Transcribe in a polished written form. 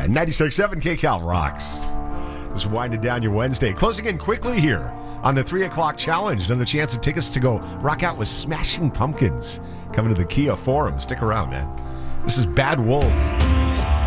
96.7 KCal rocks. Just winding down your Wednesday. Closing in quickly here on the 3 o'clock challenge. Another chance of tickets to go rock out with Smashing Pumpkins. Coming to the Kia Forum. Stick around, man. This is Bad Wolves.